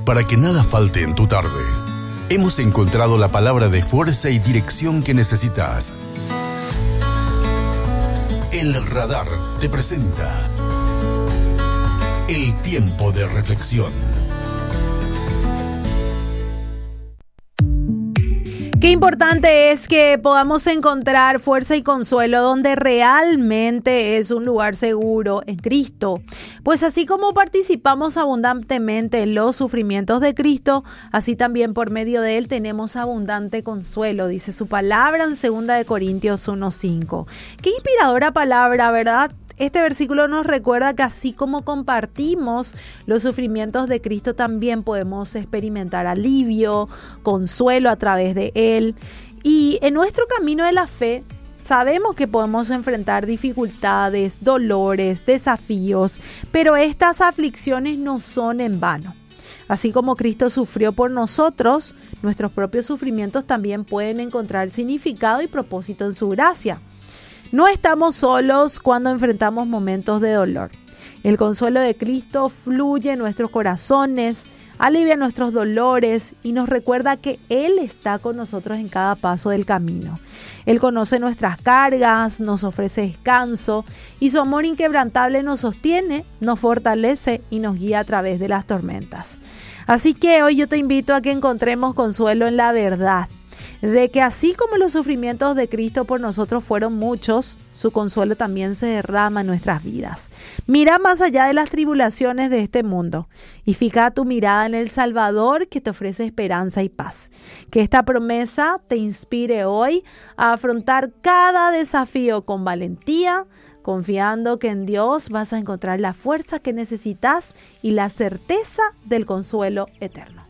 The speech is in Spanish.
para que nada falte en tu tarde. Hemos encontrado la palabra de fuerza y dirección que necesitas. El Radar te presenta el tiempo de reflexión. Qué importante es que podamos encontrar fuerza y consuelo donde realmente es un lugar seguro en Cristo. Pues así como participamos abundantemente en los sufrimientos de Cristo, así también por medio de Él tenemos abundante consuelo, dice su palabra en 2 Corintios 1:5. Qué inspiradora palabra, ¿verdad? Este versículo nos recuerda que así como compartimos los sufrimientos de Cristo, también podemos experimentar alivio, consuelo a través de Él. Y en nuestro camino de la fe, sabemos que podemos enfrentar dificultades, dolores, desafíos, pero estas aflicciones no son en vano. Así como Cristo sufrió por nosotros, nuestros propios sufrimientos también pueden encontrar significado y propósito en su gracia. No estamos solos cuando enfrentamos momentos de dolor. El consuelo de Cristo fluye en nuestros corazones, alivia nuestros dolores y nos recuerda que Él está con nosotros en cada paso del camino. Él conoce nuestras cargas, nos ofrece descanso y su amor inquebrantable nos sostiene, nos fortalece y nos guía a través de las tormentas. Así que hoy yo te invito a que encontremos consuelo en la verdad, de que así como los sufrimientos de Cristo por nosotros fueron muchos, su consuelo también se derrama en nuestras vidas. Mira más allá de las tribulaciones de este mundo y fija tu mirada en el Salvador que te ofrece esperanza y paz. Que esta promesa te inspire hoy a afrontar cada desafío con valentía, confiando que en Dios vas a encontrar la fuerza que necesitas y la certeza del consuelo eterno.